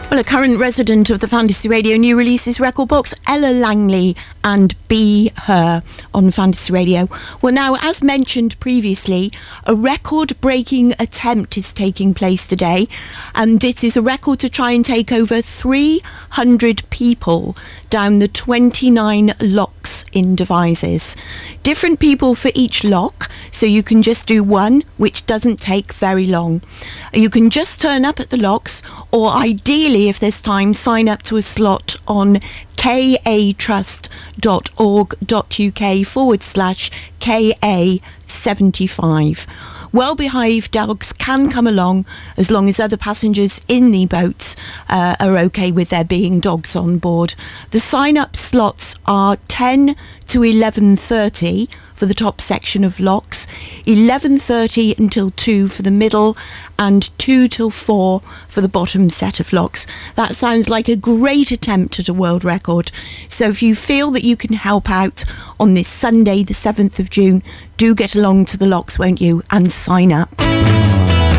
Well, a current resident of the Fantasy Radio New Releases record box, Ella Langley and Be Her on Fantasy Radio. Well, now, as mentioned previously, a record-breaking attempt is taking place today, and it is a record to try and take over 300 people down the 29 locks in Devizes. Different people for each lock, so you can just do one, which doesn't take very long. You can just turn up at the locks, or ideally, if there's time, sign up to a slot on katrust.org.uk/KA75. Well-behaved dogs can come along as long as other passengers in the boats are okay with there being dogs on board. The sign-up slots are 10 to 11:30 for the top section of locks, 11:30 until 2 for the middle, and 2 till 4 for the bottom set of locks. That sounds like a great attempt at a world record. So if you feel that you can help out on this Sunday, the 7th of June, do get along to the locks, won't you, and sign up.